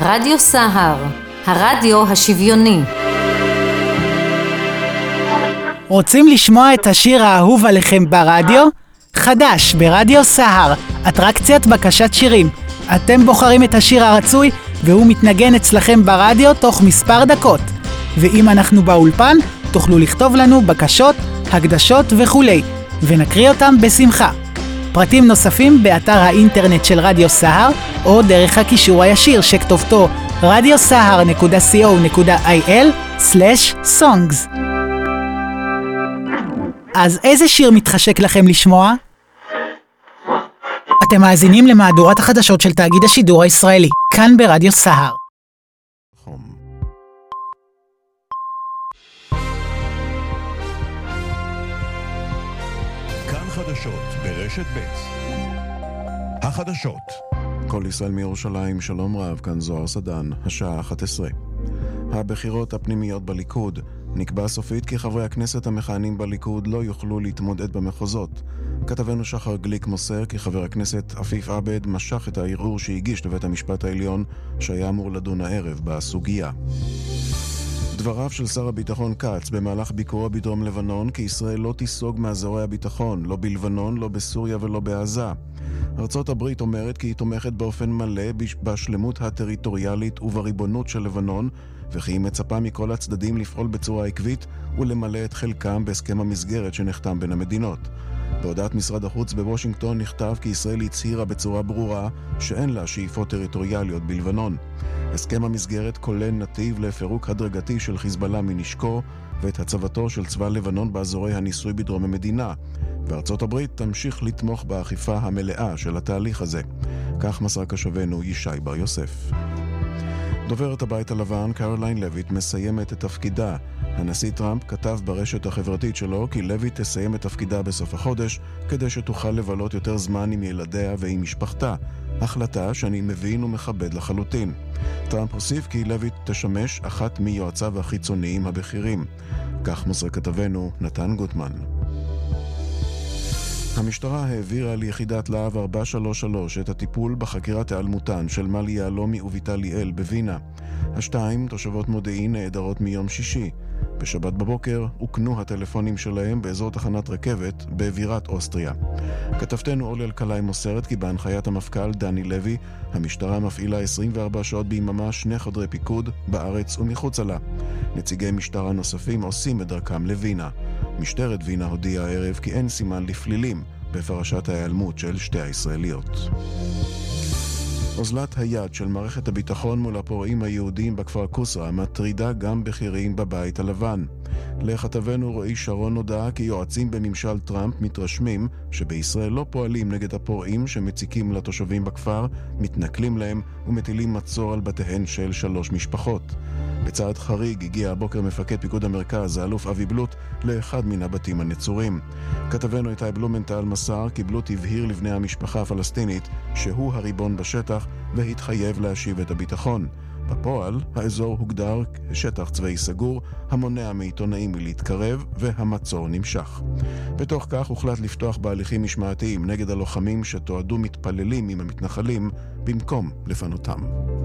רדיו סהר, הרדיו השוויוני. רוצים לשמוע את השיר האהוב עליכם ברדיו? חדש ברדיו סהר, אטרקציית בקשת שירים. אתם בוחרים את השיר הרצוי והוא מתנגן אצלכם ברדיו תוך מספר דקות. ואם אנחנו באולפן, תוכלו לכתוב לנו בקשות, הקדשות וכולי, ונקריא אותם בשמחה. פרטים נוספים באתר האינטרנט של רדיו סהר, או דרך הקישור הישיר שכתובתו radiosahar.co.il/songs. אז איזה שיר מתחשק לכם לשמוע? אתם מאזינים למהדורת החדשות של תאגיד השידור הישראלי, כאן ברדיו סהר. כאן חדשות ברשת ב'. החדשות. כל ישראל מירושלים, שלום רב, כאן זוהר סדן, השעה 11. הבחירות הפנימיות בליכוד. נקבע סופית כי חברי הכנסת המכהנים בליכוד לא יוכלו להתמודד במחוזות. כתבנו שחר גליק מוסר כי חבר הכנסת עפיף עבד משך את הערעור שהגיש לבית המשפט העליון שהיה אמור לדון הערב בסוגיה. דבריו של שר הביטחון קץ במהלך ביקורו בדרום לבנון כי ישראל לא תיסוג מאזורי הביטחון, לא בלבנון, לא בסוריה ולא בעזה. ארצות הברית אומרת כי היא תומכת באופן מלא בשלמות הטריטוריאלית ובריבונות של לבנון, וכי היא מצפה מכל הצדדים לפעול בצורה עקבית ולמלא את חלקם בהסכם המסגרת שנחתם בין המדינות. בהודעת משרד החוץ בוושינגטון נכתב כי ישראל הצהירה בצורה ברורה שאין לה שאיפות טריטוריאליות בלבנון. הסכם המסגרת כולל נתיב לפירוק הדרגתי של חיזבאללה מנשקו ואת הצבתו של צבא לבנון באזורי הניסוי בדרום המדינה, וארצות הברית תמשיך לתמוך באכיפה המלאה של התהליך הזה. כך מסר קשבנו ישי בר יוסף. דוברת הבית הלבן קרוליין לויט מסיימת את תפקידה. הנשיא טראמפ כתב ברשת החברתית שלו כי לויט תסיים את תפקידה בסוף החודש כדי שתוכל לבלות יותר זמן עם ילדיה ועם משפחתה. החלטה שאני מבין ומכבד לחלוטין. טראמפ הוסיף כי לויט תשמש אחת מיועציו החיצוניים הבכירים. כך מוסר כתבנו נתן גוטמן. המשטרה העבירה ליחידת להב 433 את הטיפול בחקירת העלמותן של מלי יהלומי וביטל ליאל בווינה. השתיים, תושבות מודיעין, נעדרות מיום שישי. בשבת בבוקר הוקנו הטלפונים שלהם באזור תחנת רכבת בבירת אוסטריה. כתבתנו אורלי אלקלעי מוסרת כי בהנחיית המפכ"ל דני לוי, המשטרה מפעילה 24 שעות ביממה 2 חדרי פיקוד בארץ ומחוצה לה. נציגי משטרה נוספים עושים את דרכם לווינה. משטרת וינה הודיעה הערב כי אין סימן לפלילים בפרשת ההיעלמות של שתי הישראליות. אוזלת היד של מערכת הביטחון מול הפורעים היהודים בכפר קוסרה מטרידה גם בכירים בבית הלבן. לכתבנו רועי שרון נודע כי יועצים בממשל טראמפ מתרשמים שבישראל לא פועלים נגד הפורעים שמציקים לתושבים בכפר, מתנכלים להם ומטילים מצור על בתיהן של 3 משפחות. בצעד חריג הגיע הבוקר מפקד פיקוד המרכז, האלוף אבי בלוט, לאחד מן הבתים הנצורים. כתבנו איתי בלומנטל מסר כי בלוט הבהיר לבני המשפחה הפלסטינית שהוא הריבון בשטח והתחייב להשיב את הביטחון. בפועל, האזור הוגדר כשטח צבאי סגור, המונע מעיתונאים מלהתקרב והמצור נמשך. בתוך כך הוחלט לפתוח בהליכים משמעתיים נגד הלוחמים שתועדו מתפללים עם המתנחלים במקום לפנותם.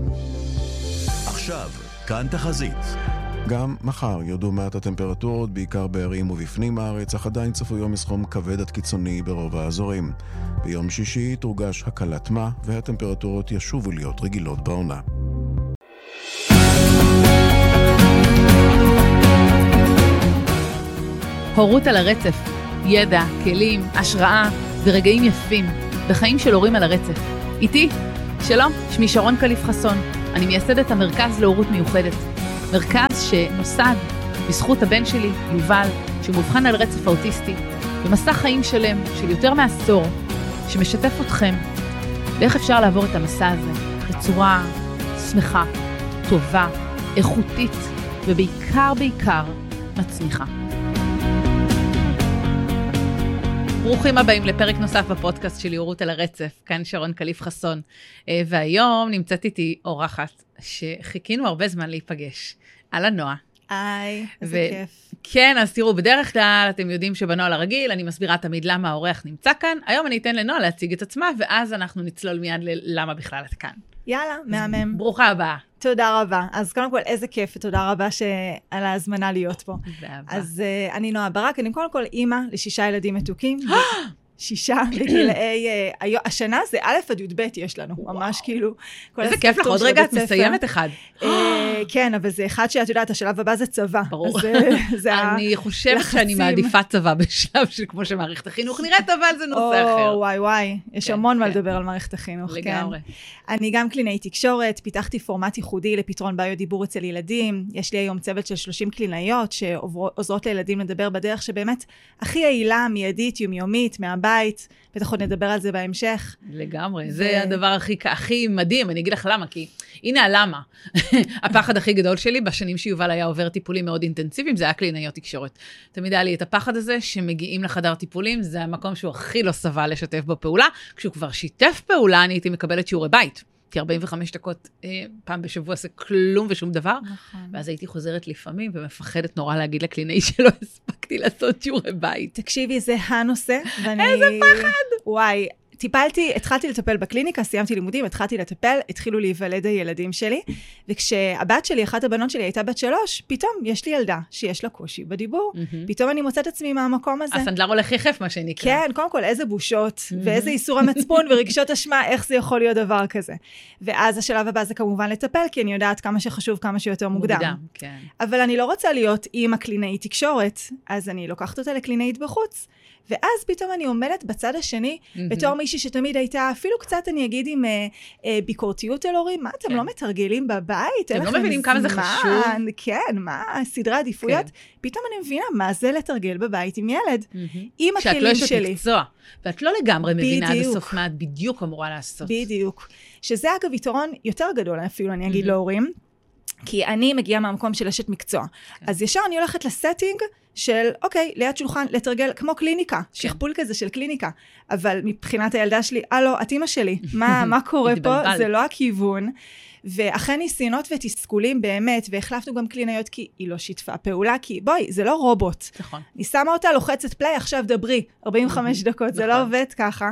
עכשיו כאן תחזית. גם מחר ירדו מעט הטמפרטורות, בעיקר בערים ובפנים הארץ, אך עדיין צפוי יום מסחום כבד עד קיצוני ברוב האזורים. ביום שישי תורגש הקלת מה, והטמפרטורות ישובו להיות רגילות בעונה. הורות על הרצף, ידע, כלים, השראה ורגעים יפים בחיים של הורים על הרצף. איתי, שלום, שמי שרון קליף חסון. אני מייסדת המרכז להורות מיוחדת. מרכז שנוסד בזכות הבן שלי, יובל, שמובחן על רצף האוטיסטי, במסע חיים שלם של יותר מעשור, שמשתף אתכם באיך אפשר לעבור את המסע הזה בצורה שמחה, טובה, איכותית, ובעיקר מצמיחה. ברוכים הבאים לפרק נוסף בפודקאסט של הורות על הרצף, כאן שרון קליף חסון, והיום נמצאת איתי אורחת שחיכינו הרבה זמן להיפגש, אהלן נועה. היי, איזה כיף. כן, אז תראו, בדרך כלל אתם יודעים שבנוהל הרגיל, אני מסבירה תמיד למה האורח נמצא כאן. היום אני אתן לנועה להציג את עצמה, ואז אנחנו נצלול מיד ללמה בכלל את כאן. יאללה, מהמם. ברוכה הבאה. תודה רבה. אז קודם כל, איזה כיף ותודה רבה על ההזמנה להיות פה. באהבה. אז אני נועה ברק, אני קודם כל אימא ל6 ילדים מתוקים. 6 בגילאי, השנה זה א' עד י"ב יש לנו, ממש כאילו. איזה כיף לך, עוד רגע את מסיימת אחד. כן, אבל זה אחד שאת יודעת, השלב הבא זה צבא. ברור. אני חושבת שאני מעדיפה צבא בשלב של כמו שמערכת החינוך נראית, אבל זה נושא אחר. וואי, יש המון מה לדבר על מערכת החינוך. לגמרי. אני גם קלינאי תקשורת, פיתחתי פורמט ייחודי לפתרון בעיות דיבור אצל ילדים. יש לי היום צוות של 30 קלינאיות שעוזרות לילדים לדבר בדרך שבאמת הכי יעילה, מיידית, יומיומית, מהבית. בטח עוד נדבר על זה בהמשך. לגמרי, זה הדבר הכי מדהים. אני אגיד לך למה, כי הנה הלמה. הפחד הכי גדול שלי, בשנים שיובל היה עובר טיפולים מאוד אינטנסיביים, זה היה קלינאיות תקשורת. תמיד היה לי את הפחד הזה, שמגיעים לחדר טיפולים, זה המקום שהוא הכי לא סבל לשתף בפעולה. כשהוא כבר שיתף פעולה, אני הייתי מקבלת שיעורי בית. כי 45 דקות פעם בשבוע זה כלום ושום דבר. נכון. ואז הייתי חוזרת לפעמים, ומפחדת נורא להגיד לקלינאי שלא הספקתי לעשות שיעורי בית. תקשיבי, זה הנושא. איזה פחד! וואי. התחלתי לטפל בקליניקה, סיימתי לימודים, התחלתי לטפל, התחילו להיוולד הילדים שלי, וכשהבת שלי, אחת הבנות שלי הייתה בת 3, פתאום יש לי ילדה שיש לה קושי בדיבור, פתאום אני מוצאת עצמי מהמקום הזה. הסנדלר הולך יחף, מה שנקרא. כן, קודם כל, איזה בושות, ואיזה איסור המצפון ורגשות אשמה, איך זה יכול להיות דבר כזה. ואז השלב הבא זה כמובן לטפל, כי אני יודעת כמה שחשוב, כמה שיותר מוקדם. כן. אבל אני לא רוצה להיות אימא קלינאית תקשורת, אז אני לוקחת אותה לקלינאית בחוץ. ואז פתאום אני עומדת בצד השני, בתור מישהי שתמיד הייתה, אפילו קצת אני אגיד עם ביקורתיות אל הורים, מה אתם לא מתרגלים בבית? אתם לא מבינים כמה זה חשוב? כן, מה סדרי עדיפויות? פתאום אני מבינה מה זה לתרגל בבית עם ילד, עם הכלים שלי. שאת לא אשת מקצוע, ואת לא לגמרי מבינה עד הסוף מה את בדיוק אמורה לעשות. בדיוק. שזה אגב יתרון יותר גדול, אפילו אני אגיד להורים, כי אני מגיעה מהמקום של אשת מקצוע. אז ישר אני הולכת לסטינג של, אוקיי, ליד שולחן, לתרגל כמו קליניקה, שכפול כזה של קליניקה. אבל מבחינת הילדה שלי, את אמא שלי, מה קורה פה? זה לא הכיוון. ואחרי ניסיונות ותסכולים באמת, והחלפנו גם קלינאיות כי היא לא שיתפה פעולה, כי בואי, זה לא רובוט. נכון. אני שמה אותה, לוחצת פליי, עכשיו דברי, 45 דקות, זה לא עובד ככה.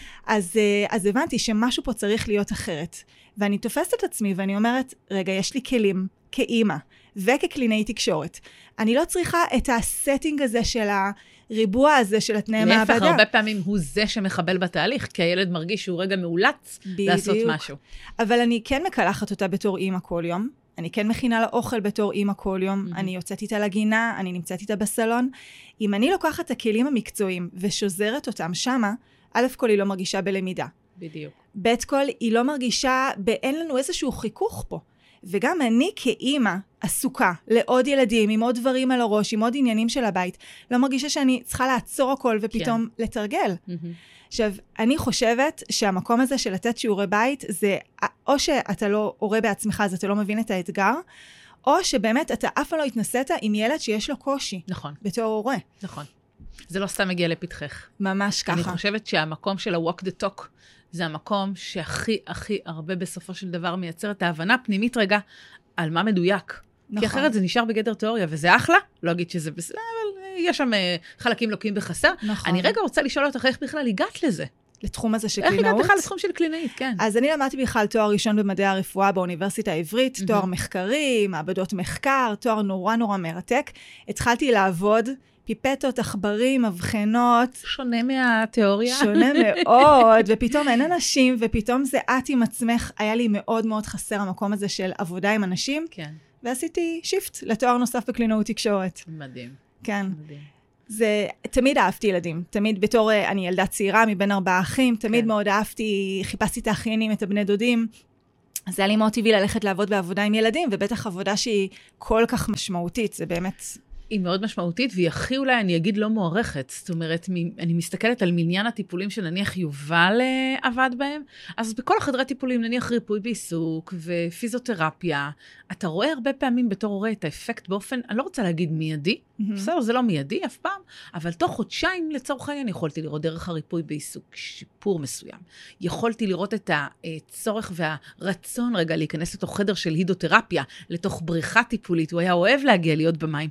אז הבנתי שמשהו פה צריך להיות אחרת. ואני תופסת את עצמי ואני אומרת, רגע, יש לי כלים כאימא וכקלינאי תקשורת. אני לא צריכה את הסטינג הזה של הריבוע הזה של התנאי מעבדה. להפך, הרבה פעמים הוא זה שמחבל בתהליך, כי הילד מרגיש שהוא רגע מאולץ לעשות משהו. אבל אני כן מקלחת אותה בתור אימא כל יום. אני כן מכינה לה אוכל בתור אימא כל יום. אני יוצאת איתה לגינה, אני נמצאת איתה בסלון. אם אני לוקחת את הכלים המקצועיים ושוזרת אותם שמה, א' כל היא לא מרגישה בלמידה. בדיוק. ב' כל היא לא מרגישה, אין לנו איזשהו חיכוך פה. וגם אני כאימא עסוקה לעוד ילדים, עם עוד דברים על הראש, עם עוד עניינים של הבית, לא מרגישה שאני צריכה לעצור הכל ופתאום לתרגל. עכשיו, אני חושבת שהמקום הזה של לתת שיעורי בית, זה או שאתה לא הורה בעצמך, אז אתה לא מבין את האתגר, או שבאמת אתה אף פעם לא התנסית עם ילד שיש לו קושי. נכון. בתור הורה. נכון. זה לא סתם מגיע לפתחך. ממש ככה. אני חושבת שהמקום של ה-walk the talk, זה המקום שהכי הרבה בסופו של דבר מייצר את ההבנה פנימית רגע על מה מדויק. נכון. כי אחרת זה נשאר בגדר תיאוריה, וזה אחלה, לא אגיד שזה בסדר, אבל יש שם חלקים לוקים בחסר. נכון. אני רגע רוצה לשאול אותך איך בכלל הגעת לזה. לתחום הזה של קלינאות? איך הגעת בכלל לתחום של קלינאית, כן. אז אני למדתי בכלל תואר ראשון במדעי הרפואה באוניברסיטה העברית, תואר מחקרי, מעבדות מחקר, תואר נורא מרתק. התחלתי לעבוד, פיפטות, עכברים, מבחנות. שונה מהתיאוריה. שונה מאוד, ופתאום אין אנשים, ופתאום זה את עם עצמך. היה לי מאוד חסר המקום הזה של עבודה עם אנשים. כן. ועשיתי שיפט לתואר נוסף בקלינאות תקשורת. מדהים. כן. מדהים. תמיד אהבתי ילדים. תמיד בתור, אני ילדה צעירה מבין 4 אחים, תמיד מאוד אהבתי, חיפשתי את האחיינים, את הבני דודים. אז זה היה לי מאוד טבעי ללכת לעבוד בעבודה עם ילדים, ובטח עבודה שהיא כל כך משמעותית. זה באמת... היא מאוד משמעותית, והיא הכי אולי, אני אגיד, לא מוערכת. זאת אומרת, אני מסתכלת על מניין הטיפולים שנניח יובל עבד בהם, אז בכל החדרי טיפולים, נניח ריפוי בעיסוק ופיזיותרפיה, אתה רואה הרבה פעמים בתור הורה את האפקט באופן, אני לא רוצה להגיד מיידי, בסדר, זה לא מיידי אף פעם, אבל תוך חודשיים לצורך העניין יכולתי לראות דרך הריפוי בעיסוק שיפור מסוים. יכולתי לראות את הצורך והרצון רגע להיכנס לתוך חדר של הידותרפיה, לתוך בריכה טיפולית, הוא היה אוהב להגיע להיות במים. כלומר,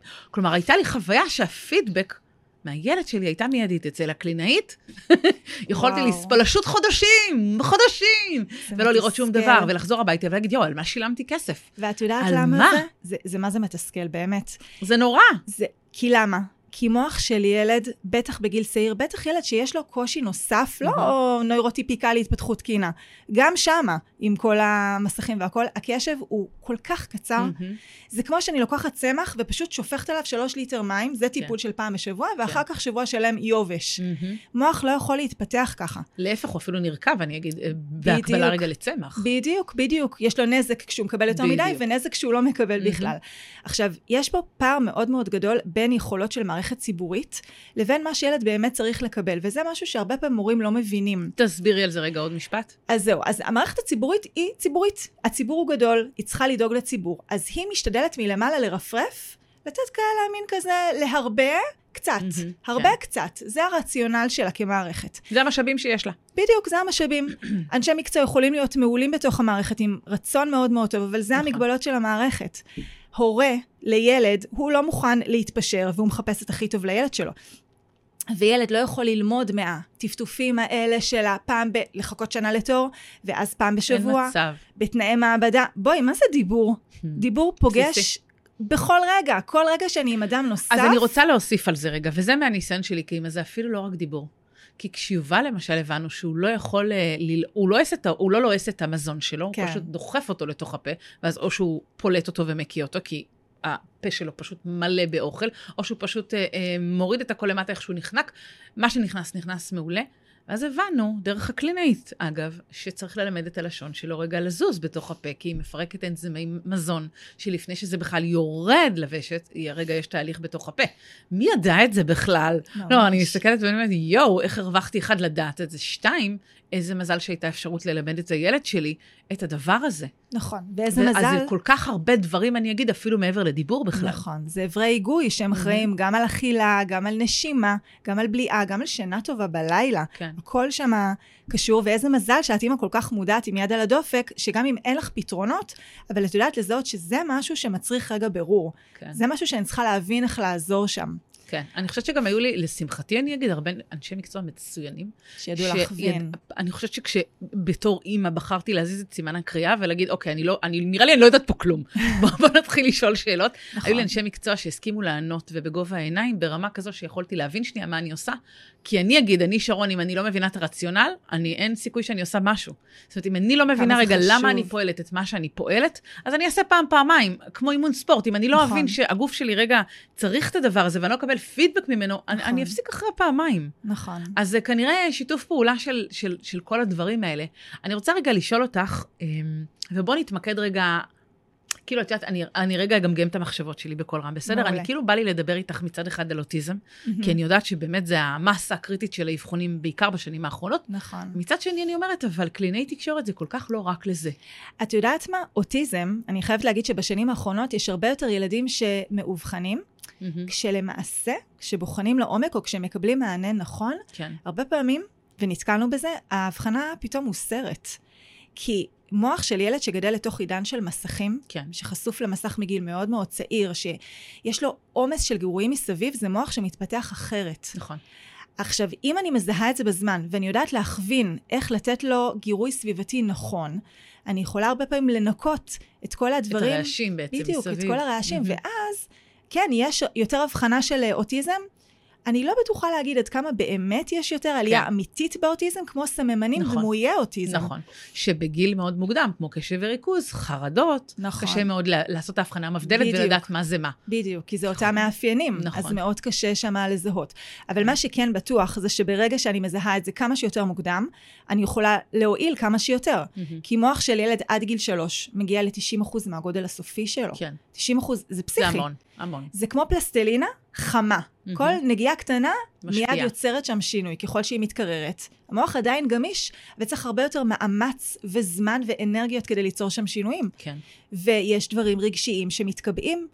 כלומר, הייתה לי חוויה שהפידבק מהילד שלי הייתה מיידית אצל הקלינאית, יכולתי לספול פשוט חודשים, ולא לראות שום דבר, ולחזור הביתה ולהגיד, על מה שילמתי כסף? ואת יודעת למה זה? זה מה זה מתסכל, באמת. זה נורא. כי למה? כי מוח של ילד, בטח בגיל צעיר, בטח ילד שיש לו קושי נוסף, לא נוירוטיפיקלי התפתחות תקינה. גם שמה, עם כל המסכים והכל, הקשב הוא כל כך קצר. זה כמו שאני לוקחת צמח ופשוט שופכת עליו 3 ליטר מים, זה טיפול של פעם בשבוע, ואחר כך שבוע שלם יובש. מוח לא יכול להתפתח ככה. להפך, הוא אפילו נרכב, אני אגיד, בהקבלה רגע לצמח. בדיוק. יש לו נזק כשהוא מקבל יותר מדי, ונזק כשהוא לא מקבל בכלל. עכשיו, יש פה פער מאוד מאוד גדול בין יכולות של מערכת ציבורית, לבין מה שילד באמת צריך לקבל, וזה משהו שהרבה פעמים מורים לא מבינים. תסבירי על זה רגע עוד משפט. אז זהו, אז המערכת הציבורית היא ציבורית. הציבור הוא גדול, היא צריכה לדאוג לציבור. אז היא משתדלת מלמעלה לרפרף, לתת כאלה מין כזה להרבה קצת. הרבה קצת. זה הרציונל שלה כמערכת. זה המשאבים שיש לה. בדיוק, זה המשאבים. אנשי מקצוע יכולים להיות מעולים בתוך המערכת עם רצון מאוד מאוד טוב, אבל זה המגבלות של המערכת. הורה לילד, הוא לא מוכן להתפשר, והוא מחפש את הכי טוב לילד שלו. וילד לא יכול ללמוד מהטפטופים האלה של הפעם לחכות שנה לתור, ואז פעם בשבוע. אין מצב. בתנאי מעבדה. בואי, מה זה דיבור? דיבור פוגש בכל רגע, כל רגע שאני עם אדם נוסף. אז אני רוצה להוסיף על זה רגע, וזה מהניסיון שלי, כי אם זה אפילו לא רק דיבור. כי כשיובל למשל הבנו שהוא לא יכול, הוא לא לועס את המזון שלו, הוא פשוט דוחף אותו לתוך הפה, ואז או שהוא פולט אותו ומקיא אותו, כי הפה שלו פשוט מלא באוכל, או שהוא פשוט מוריד את הכל למטה איך שהוא נחנק, מה שנכנס, נכנס מעולה. ואז הבנו, דרך הקלינאית, אגב, שצריך ללמד את הלשון שלו רגע לזוז בתוך הפה, כי היא מפרקת אנזימי מזון, שלפני שזה בכלל יורד לוושת, רגע יש תהליך בתוך הפה. מי ידע את זה בכלל? לא, אני מסתכלת ואני אומרת, איך הרווחתי 1 לדעת את זה, 2, איזה מזל שהייתה אפשרות ללמד את הילד שלי, את הדבר הזה. נכון, ואיזה מזל. אז זה כל כך הרבה דברים, אני אגיד, אפילו מעבר לדיבור בכלל. נכון, זה עברי היגוי שהם אחראים גם על אכילה, גם על נשימה, גם על בליעה, גם על שינה טובה בלילה. כן. הכל שם קשור, ואיזה מזל שאת אימא כל כך מודעת עם יד על הדופק, שגם אם אין לך פתרונות, אבל את יודעת לזהות שזה משהו שמצריך רגע ברור. כן. זה משהו שאני צריכה להבין איך לעזור שם. כן, אני חושבת שגם היו לי, לשמחתי אני אגיד, הרבה אנשי מקצוע מצוינים. שידעו להכווין. אני חושבת שכשבתור אימא בחרתי להזיז את סימן הקריאה ולהגיד, אוקיי, נראה לי אני לא יודעת פה כלום. בוא נתחיל לשאול שאלות. היו לי אנשי מקצוע שהסכימו לענות ובגובה העיניים, ברמה כזו שיכולתי להבין שנייה מה אני עושה. כי אני אגיד, אני שרון, אם אני לא מבינה את הרציונל, אין סיכוי שאני עושה משהו. זאת אומרת, אם אני לא מבינה רגע למה אני פועלת את מה שאני פועלת, אז אני אעשה פעמיים, כמו אימון ספורט. אם אני לא אבין שהגוף שלי רגע צריך את הדבר הזה, ואני לא אקבל פידבק ממנו, אני אפסיק אחרי פעמיים. נכון. אז זה כנראה שיתוף פעולה של כל הדברים האלה. אני רוצה רגע לשאול אותך, ובוא נתמקד רגע, כאילו, את יודעת, אני רגע אגמגם את המחשבות שלי בכל רם, בסדר? אני כאילו בא לי לדבר איתך מצד אחד על אוטיזם, כי אני יודעת שבאמת זה המסה הקריטית של האבחונים, בעיקר בשנים האחרונות. נכון. מצד שני אני אומרת, אבל קלינאי תקשורת זה כל כך לא רק לזה. את יודעת מה? אוטיזם, אני חייבת להגיד שבשנים האחרונות יש הרבה יותר ילדים שמאובחנים, כשלמעשה, כשבוחנים לעומק או כשמקבלים מענה נכון, הרבה פעמים, ונתקלנו בזה, ההבחנה פתאום מוסרת. כי מוח של ילד שגדל לתוך עידן של מסכים, שחשוף למסך מגיל מאוד מאוד צעיר, שיש לו עומס של גירויים מסביב, זה מוח שמתפתח אחרת. נכון. עכשיו, אם אני מזהה את זה בזמן, ואני יודעת להכווין איך לתת לו גירוי סביבתי נכון, אני יכולה הרבה פעמים לנקות את כל הדברים. את הרעשים בעצם מסביב. בדיוק, את כל הרעשים, ואז, כן, יש יותר הבחנה של אוטיזם, אני לא בטוחה להגיד עד כמה באמת יש יותר עלייה אמיתית באוטיזם, כמו סממנים דמויי אוטיזם. נכון, שבגיל מאוד מוקדם, כמו קשב וריכוז, חרדות, קשה מאוד לעשות את ההבחנה המבדלת ולדעת מה זה מה. בדיוק, כי זה אותם מאפיינים, אז מאוד קשה שמה לזהות. אבל מה שכן בטוח זה שברגע שאני מזהה את זה כמה שיותר מוקדם, אני יכולה להועיל כמה שיותר. כי מוח של ילד עד גיל 3 מגיע ל-90% מהגודל הסופי שלו. 90% זה פסיכי. זה המון. זה כמו פלסטלינה חמה. כל נגיעה קטנה מיד יוצרת שם שינוי, ככל שהיא מתקררת. המוח עדיין גמיש, וצריך הרבה יותר מאמץ וזמן ואנרגיות כדי ליצור שם שינויים. כן. ויש דברים רגשיים שמתקבעים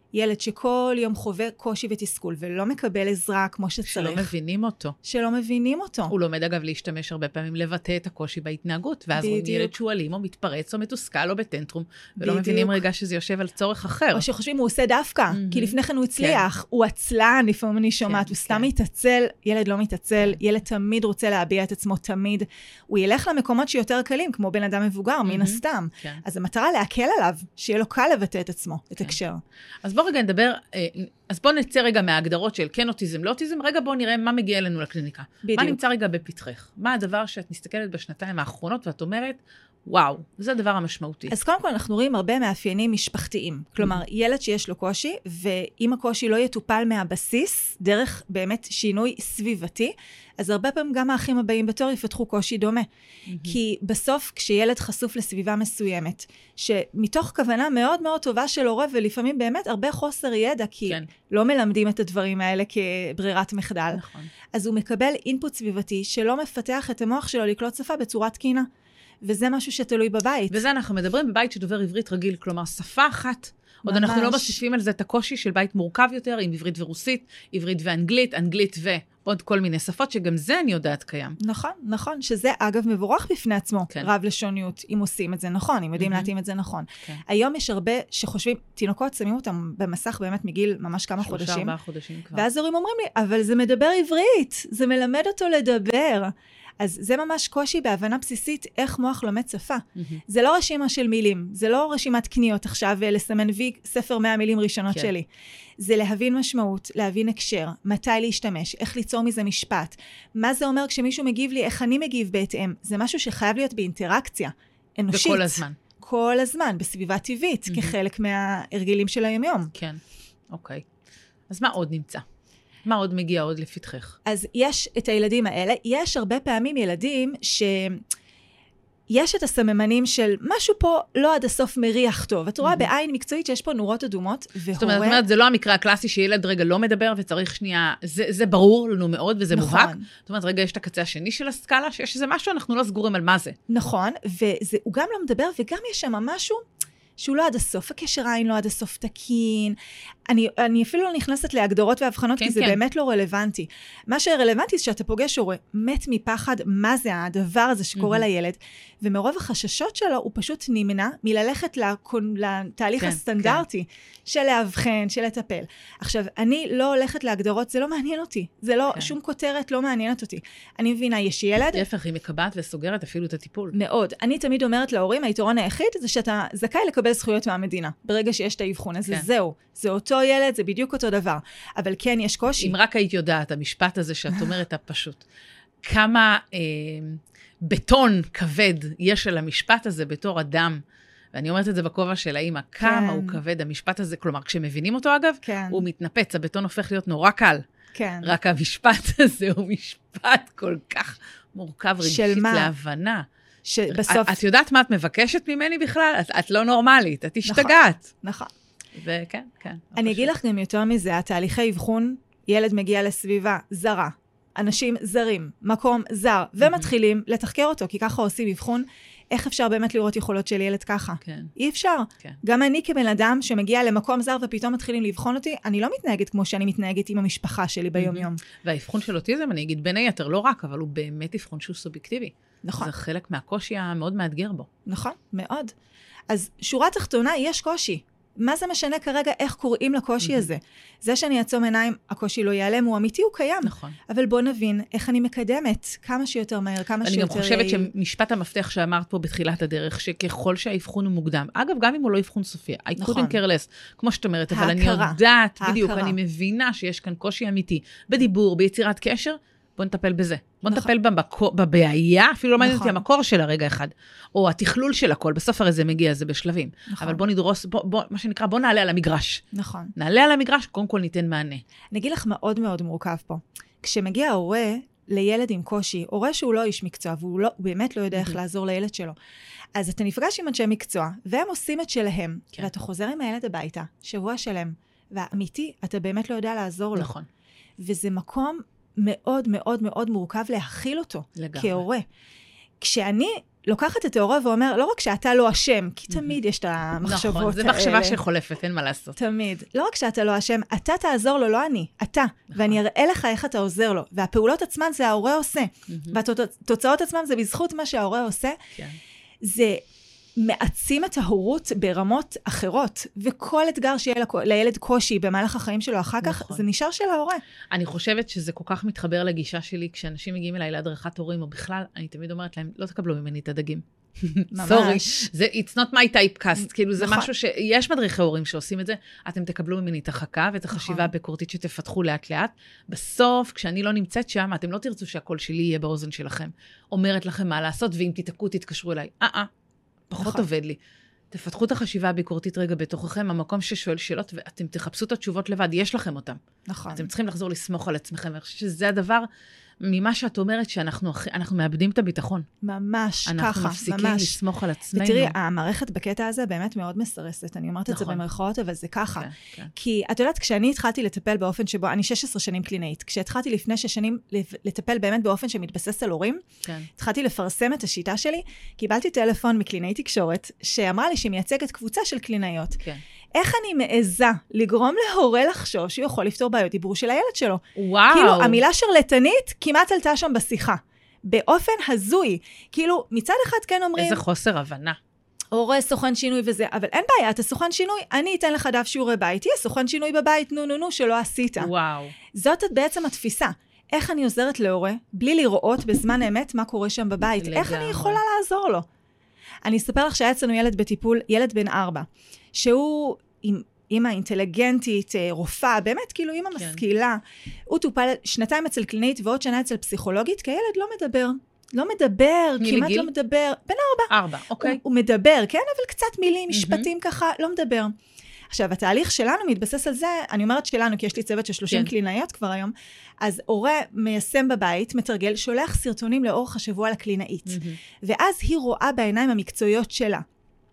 ילד שכל יום חווה קושי ותסכול, ולא מקבל עזרה כמו שצריך. שלא מבינים אותו. שלא מבינים אותו. הוא לומד אגב להשתמש הרבה פעמים לבטא את הקושי בהתנהגות, ואז רואים ילד שהוא אלים, או מתפרץ, או מתוסכל, או בטנטרום, ולא מבינים רגע שזה יושב על צורך אחר. או שחושבים, הוא עושה דווקא, כי לפני כן הוא הצליח, הוא עצלן, לפעמים אני שומעת, הוא סתם מתעצל, ילד לא מתעצל, ילד תמיד רוצה להביע את עצמו תמיד, הוא ילך למקומות שיותר קלים, כמו בן אדם מבוגר, מן הסתם. אז המטרה להקל עליו, שיהיה לו קל לבטא את עצמו, את הקשר. אז בוא רגע נדבר, אז בוא נצא רגע מההגדרות של כן אוטיזם, לא אוטיזם, רגע בוא נראה מה מגיע אלינו לקליניקה. בדיוק. מה נמצא רגע בפתחך? מה הדבר שאת מסתכלת בשנתיים האחרונות ואת אומרת, וואו, זה הדבר המשמעותי. אז קודם כל אנחנו רואים הרבה מאפיינים משפחתיים. כלומר, ילד שיש לו קושי, ואם הקושי לא יטופל מהבסיס, דרך באמת שינוי סביבתי, אז הרבה פעמים גם האחים הבאים בתור יפתחו קושי דומה. כי בסוף כשילד חשוף לסביבה מסוימת, שמתוך כוונה מאוד מאוד טובה של הורה, ולפעמים באמת הרבה חוסר ידע, כי לא מלמדים את הדברים האלה כברירת מחדל, אז הוא מקבל אינפוט סביבתי שלא מפתח את המוח שלו לקלוט שפה בצורה תקינה. וזה משהו שתלוי בבית. וזה אנחנו מדברים בבית שדובר עברית רגיל, כלומר שפה אחת. עוד אנחנו לא מוסיפים על זה את הקושי של בית מורכב יותר, עם עברית ורוסית, עברית ואנגלית, אנגלית ועוד כל מיני שפות, שגם זה אני יודעת קיים. נכון, נכון, שזה אגב מבורך בפני עצמו, רב לשוניות, אם עושים את זה נכון, אם יודעים להתאים את זה נכון. היום יש הרבה שחושבים, תינוקות שמים אותם במסך באמת מגיל ממש כמה חודשים, 3-4 חודשים כבר. ואז הורים אומרים לי, אבל זה מדבר עברית, זה מלמד אותו לדבר. אז זה ממש קושי בהבנה בסיסית איך מוח לומד שפה. זה לא רשימה של מילים, זה לא רשימת קניות עכשיו לסמן וי ספר 100 מילים ראשונות שלי. זה להבין משמעות, להבין הקשר, מתי להשתמש, איך ליצור מזה משפט. מה זה אומר כשמישהו מגיב לי, איך אני מגיב בהתאם. זה משהו שחייב להיות באינטראקציה אנושית. וכל הזמן. כל הזמן, בסביבה טבעית, כחלק מההרגלים של היומיום. כן, אוקיי. אז מה עוד נמצא? מה עוד מגיע עוד לפתחך? אז יש את הילדים האלה, יש הרבה פעמים ילדים יש את הסממנים של משהו פה לא עד הסוף מריח טוב. את רואה בעין מקצועית שיש פה נורות אדומות, זאת אומרת, זה לא המקרה הקלאסי שילד רגע לא מדבר וצריך שנייה, זה ברור לנו מאוד וזה מובהק. זאת אומרת, רגע יש את הקצה השני של הסקאלה, שיש איזה משהו, אנחנו לא סגורים על מה זה. נכון, והוא גם לא מדבר וגם יש שם משהו שהוא לא עד הסוף, הקשר העין לא עד הסוף תקין. אני אפילו לא נכנסת להגדרות והבחנות, כי זה באמת לא רלוונטי. מה שרלוונטי זה שאתה פוגש הורה מת מפחד, מה זה הדבר הזה שקורה לילד, ומרוב החששות שלו הוא פשוט נמנע מללכת לתהליך הסטנדרטי של להבחן, של לטפל. עכשיו, אני לא הולכת להגדרות, זה לא מעניין אותי. זה לא, שום כותרת לא מעניינת אותי. אני מבינה, יש ילד. להפך, היא מקבעת וסוגרת אפילו את הטיפול. מאוד. אני תמיד אומרת להורים, היתרון היחיד זה שאתה זכאי לקבל זכויות מהמדינה. ברגע שיש את האבחון, אז זהו. זה אותו ילד, זה בדיוק אותו דבר. אבל כן, יש קושי. אם רק היית יודעת, המשפט הזה שאת אומרת הפשוט, כמה בטון כבד יש על המשפט הזה בתור אדם, ואני אומרת את זה בכובע של האמא, כמה הוא כבד המשפט הזה, כלומר, כשמבינים אותו אגב, הוא מתנפץ, הבטון הופך להיות נורא קל. כן. רק המשפט הזה הוא משפט כל כך מורכב רגשית להבנה. שבסוף... את יודעת מה את מבקשת ממני בכלל? את לא נורמלית, את השתגעת. נכון. וכן, כן. אני אגיד לך גם יותר מזה, התהליכי אבחון, ילד מגיע לסביבה זרה, אנשים זרים, מקום זר, ומתחילים לתחקר אותו, כי ככה עושים אבחון, איך אפשר באמת לראות יכולות של ילד ככה? כן. אי אפשר. כן. גם אני כבן אדם שמגיע למקום זר ופתאום מתחילים לבחון אותי, אני לא מתנהגת כמו שאני מתנהגת עם המשפחה שלי ביום-יום. והאבחון של אוטיזם, אני אגיד בין היתר, לא רק, אבל הוא באמת אבחון שהוא סובייקטיבי. נכון. זה חלק מהקושי המאוד מאתגר בו. נכון, מאוד. אז שורה תחתונה, יש קושי. מה זה משנה כרגע איך קוראים לקושי הזה? זה שאני אעצום עיניים, הקושי לא ייעלם, הוא אמיתי, הוא קיים. נכון. אבל בוא נבין איך אני מקדמת כמה שיותר מהר, כמה שיותר... אני גם חושבת שמשפט המפתח שאמרת פה בתחילת הדרך, שככל שהאבחון הוא מוקדם, אגב, גם אם הוא לא אבחון סופי, I couldn't care less, כמו שאת אומרת, אבל אני יודעת, בדיוק, אני מבינה שיש כאן קושי אמיתי, בדיבור, ביצירת קשר, בוא נטפל בזה. בוא נטפל בבעיה, אפילו לא מעניין אותי המקור של הרגע אחד, או התכלול של הכל, בסוף הרי זה מגיע, זה בשלבים. אבל בוא נדרוס, מה שנקרא, בוא נעלה על המגרש. נכון. נעלה על המגרש, קודם כל ניתן מענה. אני אגיד לך מאוד מאוד מורכב פה. כשמגיע ההורה לילד עם קושי, הורה שהוא לא איש מקצוע, והוא באמת לא יודע איך לעזור לילד שלו, אז אתה נפגש עם אנשי מקצוע, והם עושים את שלהם, ואתה חוזר עם הילד הביתה, שבוע שלם, והאמיתי, אתה באמת לא יודע לעזור לו. נכון. וזה מקום מאוד מאוד מאוד מורכב להכיל אותו, כהורה. כשאני לוקחת את ההורה ואומר, לא רק שאתה לא אשם, כי תמיד יש את המחשבות האלה. נכון, זה מחשבה שחולפת, אין מה לעשות. תמיד. לא רק שאתה לא אשם, אתה תעזור לו, לא אני, אתה. ואני אראה לך איך אתה עוזר לו. והפעולות עצמן זה ההורה עושה. והתוצאות עצמן זה בזכות מה שההורה עושה. זה מעצים את ההורות ברמות אחרות, וכל אתגר שיהיה לילד קושי במהלך החיים שלו אחר כך, זה נשאר של ההורה. אני חושבת שזה כל כך מתחבר לגישה שלי, כשאנשים מגיעים אליי להדרכת הורים, או בכלל, אני תמיד אומרת להם, לא תקבלו ממני את הדגים. סורי, it's not my typecast, כאילו זה משהו שיש מדריכי הורים שעושים את זה, אתם תקבלו ממני את החכה ואת החשיבה הביקורתית שתפתחו לאט לאט, בסוף, כשאני לא נמצאת שם, אתם לא תרצו שהקול שלי יהיה באוזן שלכם, אומרת לכם מה לעשות, ואם תתעקו, תתקשרו אליי. פחות עובד לי. תפתחו את החשיבה הביקורתית רגע בתוככם, המקום ששואל שאלות, ואתם תחפשו את התשובות לבד, יש לכם אותם. נכון. אתם צריכים לחזור לסמוך על עצמכם, ואני חושבת שזה הדבר, ממה שאת אומרת, שאנחנו מאבדים את הביטחון. ממש ככה, אנחנו מפסיקים לסמוך על עצמנו. ותראי, המערכת בקטע הזה באמת מאוד מסרסת, אני אומרת את זה במרכאות, אבל זה ככה. כי את יודעת, כשאני התחלתי לטפל באופן שבו, אני 16 שנים קלינאית, כשהתחלתי לפני 6 שנים לטפל באמת באופן שמתבסס על הורים, התחלתי לפרסם את השיטה שלי, קיבלתי טלפון מקלינאית תקשורת, שאמרה לי שהיא מייצגת קבוצה של קלינאיות. איך אני מעזה לגרום להורה לחשוב שהוא יכול לפתור בעיות דיבור של הילד שלו? וואו. כאילו, המילה שרלטנית כמעט עלתה שם בשיחה. באופן הזוי. כאילו, מצד אחד כן אומרים... איזה חוסר הבנה. הורה, סוכן שינוי וזה, אבל אין בעיה, אתה סוכן שינוי, אני אתן לך דף שיעורי בית, תהיה סוכן שינוי בבית, נו, שלא עשית. וואו. זאת בעצם התפיסה. איך אני עוזרת להורה, בלי לראות בזמן אמת מה קורה שם בבית? איך אני יכולה לעזור לו? אני אספר לך שהיה אצלנו ילד בטיפול, ילד בן 4, שהוא עם אמא אינטליגנטית, רופאה, באמת כאילו אמא משכילה, הוא טופל 2 אצל קלינאית ועוד שנה אצל פסיכולוגית, כי הילד לא מדבר, כמעט לא מדבר, בן 4, אוקיי. הוא מדבר, כן, אבל קצת מילים, משפטים ככה, לא מדבר. עכשיו, התהליך שלנו מתבסס על זה, אני אומרת שלנו, כי יש לי צוות של 30 קלינאיות כבר היום, אז הורה מיישם בבית, מתרגל, שולח סרטונים לאורך השבוע לקלינאית, ואז היא רואה בעיניים המקצועיות שלה.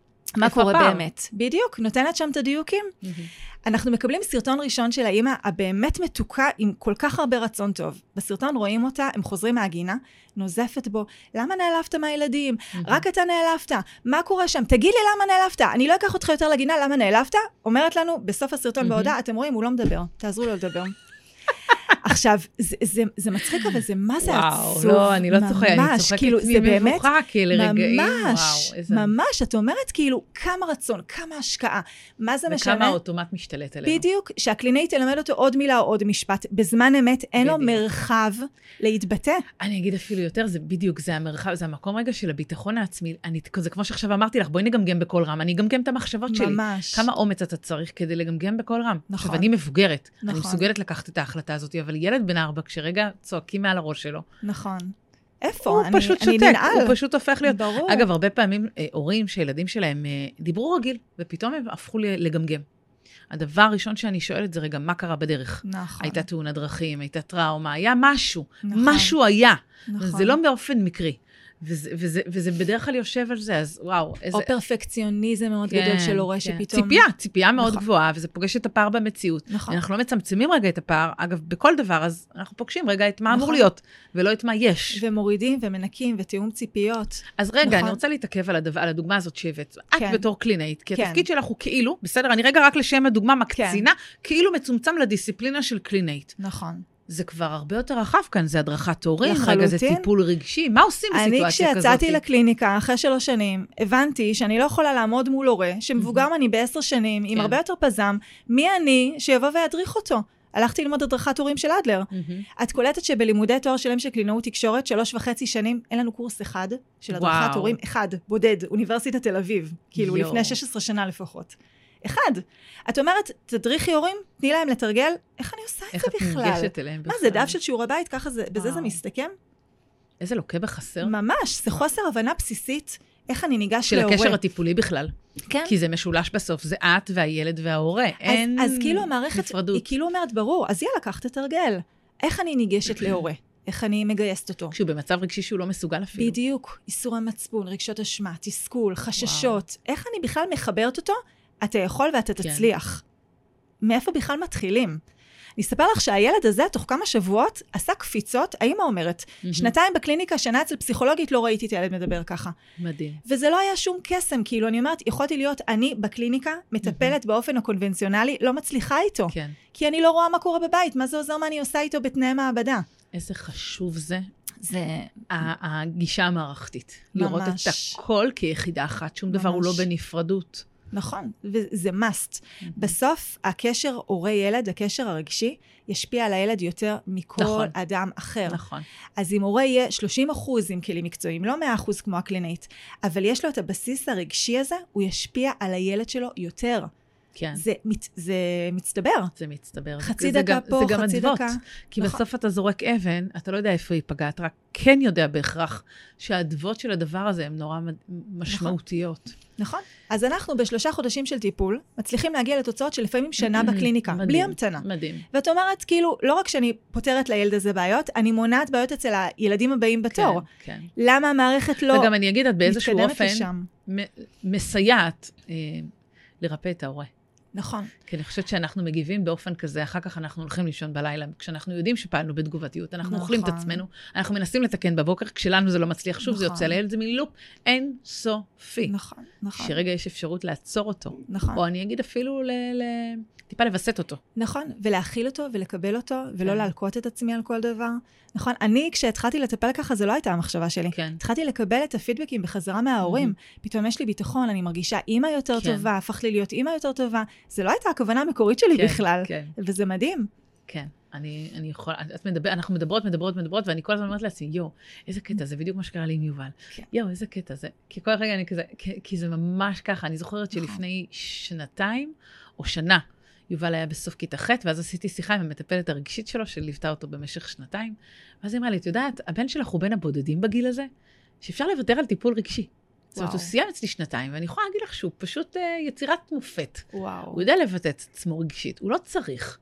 מה קורה באמת? בדיוק, נותנת שם את הדיוקים. אנחנו מקבלים סרטון ראשון של האמא, הבאמת מתוקה עם כל כך הרבה רצון טוב. בסרטון רואים אותה, הם חוזרים מהגינה, נוזפת בו, למה נעלפת מהילדים? רק אתה נעלפת. מה קורה שם? תגיד לי למה נעלפת. אני לא אקח אותך יותר לגינה, למה נעלפת? אומרת לנו, בסוף הסרטון בהודעה, אתם רואים, הוא לא מדבר. תעזרו לו לדבר. עכשיו, זה מצחיק, אבל זה מה זה עצוב. לא, אני לא צוחקת, אני צוחקת ממבוכה, כאילו רגעים, ממש, את אומרת כאילו, כמה רצון, כמה השקעה, מה זה משנה? וכמה האוטומט משתלט עלינו. בדיוק, שהקלינאית תלמד אותו עוד מילה או עוד משפט, בזמן אמת אין לו מרחב להתבטא. אני אגיד אפילו יותר, זה בדיוק, זה המרחב, זה המקום רגע של הביטחון העצמי, זה כמו שעכשיו אמרתי לך, בואי נגמגם בקול רם, אני אגמגם את המחשבות שלי. ממש. כמה אומץ אתה צריך כדי לגמגם בקול רם. עכשיו, אני מבוגרת, אני מסוגלת לקחת את ההחלטה הזאת, אבל ילד בן 4, כשרגע צועקים מעל הראש שלו. נכון. איפה? הוא פשוט שותק, הוא פשוט הופך להיות. ברור. אגב, הרבה פעמים הורים שילדים שלהם דיברו רגיל, ופתאום הם הפכו לגמגם. הדבר הראשון שאני שואלת זה רגע, מה קרה בדרך? נכון. הייתה תאונת דרכים, הייתה טראומה, היה משהו. משהו היה. זה לא באופן מקרי. וזה בדרך כלל יושב על זה, אז וואו. או פרפקציוניזם מאוד גדול של הורה שפתאום... ציפייה מאוד גבוהה, וזה פוגש את הפער במציאות. אנחנו לא מצמצמים רגע את הפער, אגב, בכל דבר, אז אנחנו פוגשים רגע את מה אמור להיות, ולא את מה יש. ומורידים ומנקים ותיאום ציפיות. אז רגע, אני רוצה להתעכב על הדוגמה הזאת שהבאת. את בתור קלינאית, כי התפקיד שלך הוא כאילו, בסדר, אני רגע רק לשם הדוגמה מקצינה, כאילו מצומצם לדיסציפלינה של קלינאית. נכון. זה כבר הרבה יותר רחב כאן, זה הדרכת הורים, רגע זה טיפול רגשי, מה עושים בסיטואציה כזאת? אני כשיצאתי לקליניקה, אחרי 3 שנים, הבנתי שאני לא יכולה לעמוד מול הורה, שמבוגר אני ב10 שנים, עם הרבה יותר פזם, מי אני שיבוא וידריך אותו? הלכתי ללמוד הדרכת הורים של אדלר. את קולטת שבלימודי תואר שלם של קלינאות תקשורת, 3.5 שנים, אין לנו קורס אחד של הדרכת הורים, אחד, בודד, אוניברסיטת תל אביב, כאילו לפני 16 שנה לפחות. אחד. את אומרת, תדריכי הורים, תני להם לתרגל, איך אני עושה את זה בכלל? איך את מוגשת אליהם בכלל? מה, זה דף של שיעורי בית, ככה בזה זה מסתכם? איזה לוקה בחסר. ממש, זה חוסר הבנה בסיסית, איך אני ניגש להורה. של הקשר הטיפולי בכלל. כן. כי זה משולש בסוף, זה את והילד וההורה. אין אז כאילו המערכת, היא כאילו אומרת, ברור, אז יאללה, קח תתרגל. איך אני ניגשת להורה? איך אני מגייסת אותו? כשהוא במצב רגשי שהוא לא מסוגל אפילו. בדיוק, איסור המצפון, רגשות אשמה, תסכול, חששות. איך אני בכלל מחברת אותו? אתה יכול ואתה תצליח. מאיפה בכלל מתחילים? אני אספר לך שהילד הזה, תוך כמה שבועות, עשה קפיצות, האמא אומרת, 2 בקליניקה, שנה אצל פסיכולוגית, לא ראיתי את הילד מדבר ככה. מדהים. וזה לא היה שום קסם, כאילו, אני אומרת, יכולתי להיות אני בקליניקה, מטפלת באופן הקונבנציונלי, לא מצליחה איתו. כן. כי אני לא רואה מה קורה בבית, מה זה עוזר מה אני עושה איתו בתנאי מעבדה. איזה חשוב זה. זה הגישה המערכתית. ממש. לראות את הכל כיחידה אחת, שום דבר הוא לא בנפרדות. נכון, וזה must. בסוף, הקשר הורה-ילד, הקשר הרגשי, ישפיע על הילד יותר מכל אדם אחר. נכון. אז אם הורה יהיה 30% עם כלים מקצועיים, לא 100% כמו הקלינאית, אבל יש לו את הבסיס הרגשי הזה, הוא ישפיע על הילד שלו יותר. כן. זה מצטבר. זה מצטבר. חצי דקה פה, חצי דקה. כי בסוף אתה זורק אבן, אתה לא יודע איפה היא פגעה, אתה רק כן יודע בהכרח שהאדוות של הדבר הזה הן נורא משמעותיות. נכון. אז אנחנו ב3 חודשים של טיפול, מצליחים להגיע לתוצאות של לפעמים שנה בקליניקה, בלי המתנה. מדהים. ואת אומרת, כאילו, לא רק שאני פותרת לילד הזה בעיות, אני מונעת בעיות אצל הילדים הבאים בתור. כן. למה המערכת לא וגם אני אגיד, את באיזשהו מתקדמת אופן לשם? מסייעת לרפא את ההורה. נכון. כי אני חושבת שאנחנו מגיבים באופן כזה, אחר כך אנחנו הולכים לישון בלילה, כשאנחנו יודעים שפעלנו בתגובתיות, אנחנו אוכלים את עצמנו, אנחנו מנסים לתקן בבוקר, כשלנו זה לא מצליח, שוב זה יוצא לילד, זה מלופ אין סופי. נכון, נכון. שרגע יש אפשרות לעצור אותו. נכון. או אני אגיד אפילו טיפה לבסט אותו. נכון, ולהכיל אותו ולקבל אותו, ולא להלקות את עצמי על כל דבר. נכון, אני כשהתחלתי לטפל ככה, זה לא הייתה המחשבה שלי. כן. התחלתי לקבל את הפידבקים בחזרה מההורים. פתאום יש לי ביטחון, אני מרגישה אימא יותר טובה, הפך לי להיות אימא יותר טובה. זה לא הייתה הכוונה המקורית שלי בכלל. וזה מדהים. כן. אני יכולה, אנחנו מדברות, ואני כל הזמן אומרת לעצמי, איזה קטע, זה בדיוק מה שקרה לי עם יובל. איזה קטע זה. כי כל רגע אני כזה, כי זה ממש ככה. אני זוכרת שלפני 2 או שנה, יובל היה בסוף כיתה ח', ואז עשיתי שיחה עם המטפלת הרגשית שלו, שליוותה אותו במשך 2. ואז היא אמרה לי, את יודעת, הבן שלך הוא בין הבודדים בגיל הזה, שאפשר לוותר על טיפול רגשי. זאת אומרת, הוא סיים אצלי 2, ואני יכולה להגיד לך שהוא פשוט יצירת מופת. הוא יודע לבטא את עצמו רגשית, הוא לא צריך.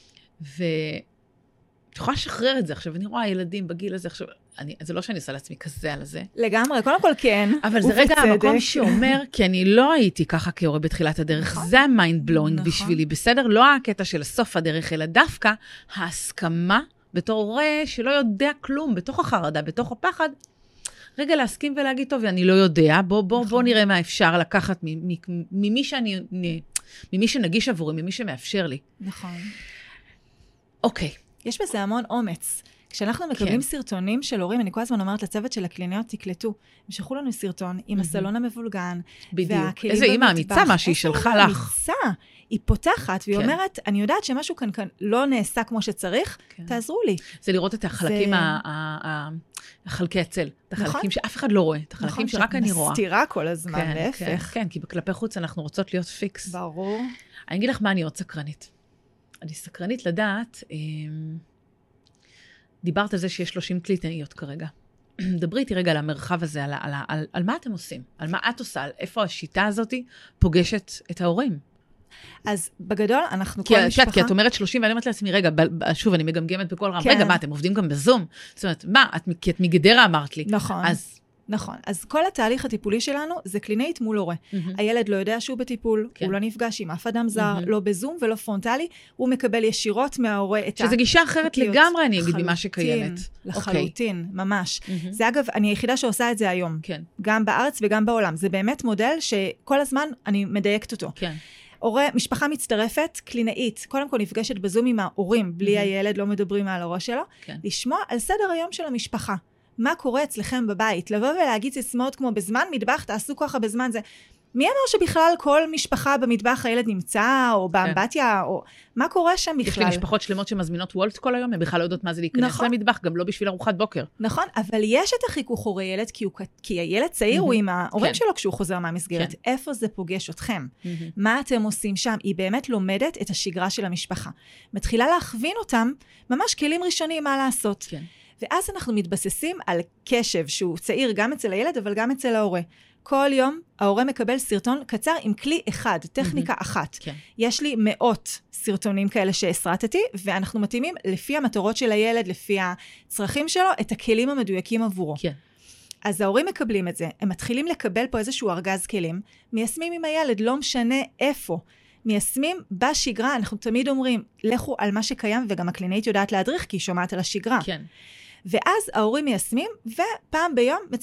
את יכולה לשחרר את זה עכשיו, אני רואה ילדים בגיל הזה עכשיו, זה לא שאני עושה לעצמי כזה על זה. לגמרי, קודם כל כן. אבל זה רגע המקום שאומר, כי אני לא הייתי ככה כהורה בתחילת הדרך, זה המיינד בלואינג בשבילי, בסדר? לא הקטע של סוף הדרך, אלא דווקא ההסכמה בתור הורה שלא יודע כלום, בתוך החרדה, בתוך הפחד, רגע להסכים ולהגיד, טוב, אני לא יודע, בוא נראה מה אפשר לקחת ממי שנגיש עבורי, ממי שמאפשר לי. נכון. אוקיי. יש בזה המון אומץ. כשאנחנו מקבלים סרטונים של הורים, אני כל הזמן אומרת לצוות של הקליניות, תקלטו, הם שלחו לנו סרטון עם הסלון המבולגן, בדיוק. איזה אימא אמיצה מה שהיא שלחה לך. אמיצה. היא פותחת, והיא אומרת, אני יודעת שמשהו כאן לא נעשה כמו שצריך, תעזרו לי. זה לראות את החלקים, החלקי הצל, את החלקים שאף אחד לא רואה, את החלקים שרק אני רואה. מסתירה כל הזמן, להפך. כן, כי בכלפי חוץ אנחנו רוצות להיות פיקס. ברור. אני אגיד לך מה אני עוד סקרנית. אני סקרנית לדעת, דיברת על זה שיש 30 קלינאיות כרגע. דברי איתי רגע על המרחב הזה, על מה אתם עושים, על מה את עושה, על איפה השיטה הזאת פוגשת את ההורים. אז בגדול, אנחנו כל משפחה... כי את אומרת 30, ואני אומרת לעצמי, רגע, שוב, אני מגמגמת בכל רם, רגע, מה, אתם עובדים גם בזום? זאת אומרת, מה, כי את מגדרה אמרת לי. נכון. נכון. אז כל התהליך הטיפולי שלנו זה קלינאית מול הורה. הילד לא יודע שהוא בטיפול, הוא לא נפגש עם אף אדם זר, לא בזום ולא פרונטלי, הוא מקבל ישירות מההורה את שזה גישה אחרת לגמרי, אני אגיד, ממה שקיימת. לחלוטין, ממש. זה אגב, אני היחידה שעושה את זה היום. גם בארץ וגם בעולם. זה באמת מודל שכל הזמן אני מדייקת אותו. כן. משפחה מצטרפת, קלינאית, קודם כל נפגשת בזום עם ההורים, בלי הילד, לא מדברים על הראש שלו, לשמוע על סדר היום של המשפחה. מה קורה אצלכם בבית? לבוא ולהגיד סיסמאות כמו בזמן מטבח, תעשו ככה בזמן זה. מי אמר שבכלל כל משפחה במטבח הילד נמצא, או באמבטיה, או מה קורה שם בכלל? יש לי משפחות שלמות שמזמינות וולט כל היום, הם בכלל לא יודעות מה זה להיכנס למטבח, גם לא בשביל ארוחת בוקר. נכון, אבל יש את החיכוך הורי ילד, כי הילד צעיר הוא עם ההורים שלו כשהוא חוזר מהמסגרת. איפה זה פוגש אתכם? מה אתם עושים שם? היא באמת לומדת את השגרה של המשפחה. מתחילה להכווין אותם, ממש כלים ראשונים מה לעשות. ואז אנחנו מתבססים על קשב שהוא צעיר גם אצל הילד, אבל גם אצל ההורה. כל יום ההורה מקבל סרטון קצר עם כלי אחד, טכניקה אחת. יש לי 100 סרטונים כאלה שהסרטתי, ואנחנו מתאימים לפי המטרות של הילד, לפי הצרכים שלו, את הכלים המדויקים עבורו. אז ההורים מקבלים את זה, הם מתחילים לקבל פה איזשהו ארגז כלים, מיישמים עם הילד, לא משנה איפה. מיישמים בשגרה, אנחנו תמיד אומרים, לכו על מה שקיים, וגם הקלינאית יודעת להדריך, כי היא שומעת על השגרה. כן. ואז ההורים מיישמים, ופעם ביום